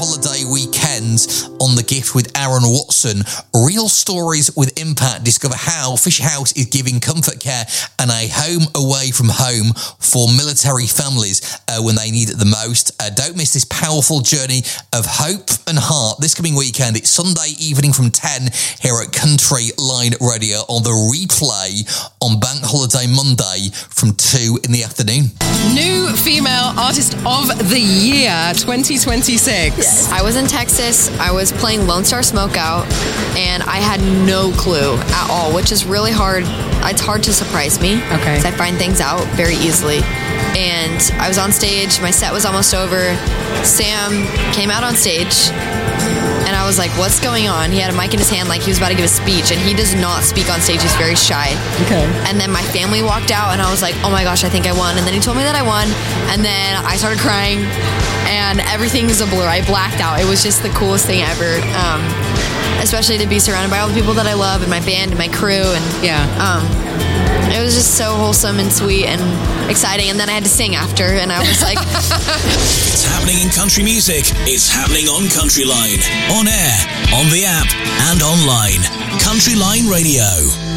holiday weekend on The Gift with Aaron Watson. Real stories with impact. Discover how Fisher House is giving comfort care and a home away from home for military families when they need it the most. Don't miss this powerful journey of hope and heart this coming weekend. It's Sunday evening from 10 here at Country Line Radio, on the replay on Bank Holiday Monday from 2 in the afternoon. New Female Artist of the Year 2026. Yes. I was in Texas. I was playing Lone Star Smokeout, and I had no clue at all, which is really hard. It's hard to surprise me. Okay. Because I find things out very easily. And I was on stage. My set was almost over. Sam came out on stage, and I was like, what's going on? He had a mic in his hand like he was about to give a speech, and he does not speak on stage. He's very shy. Okay. And then my family walked out, and I was like, oh my gosh, I think I won. And then he told me that I won, and then I started crying, and everything is a blur. I blacked out. It was just the coolest thing ever, especially to be surrounded by all the people that I love and my band and my crew. And it was just so wholesome and sweet and exciting. And then I had to sing after, and I was like... It's happening in country music. It's happening on Country Line. On air, on the app, and online. Country Line Radio.